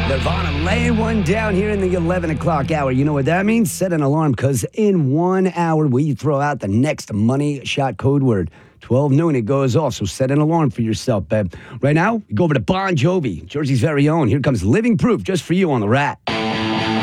Nirvana laying one down here in the 11 o'clock hour. You know what that means? Set an alarm, because in 1 hour, we throw out the next money shot code word. 12 noon, it goes off, so set an alarm for yourself, babe. Right now, we go over to Bon Jovi, Jersey's very own. Here comes Living Proof, just for you on The Rat.